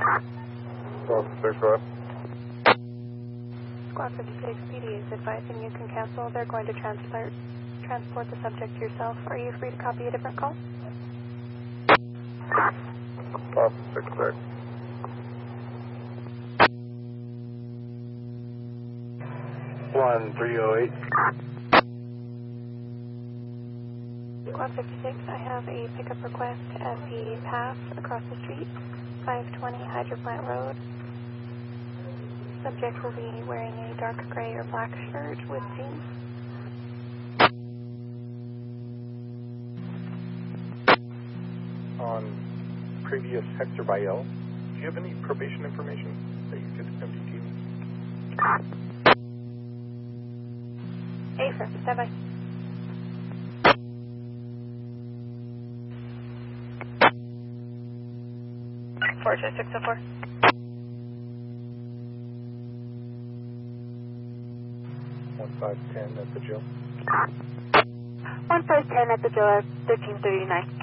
Squad 6, go ahead. Squad 56 PD is advising you can cancel. They're going to transport the subject yourself. Are you free to copy a different call? Squad 66. One 308. Squad 56, I have a pickup request at the path across the street, 520 Hydroplant Road. Subject will be wearing a dark gray or black shirt with jeans. On previous Hector Bayel, do you have any probation information that you could MDT me? Hey, sir, stand by. Four 604. 1510 at the jail. 1510 at the jail at 1339.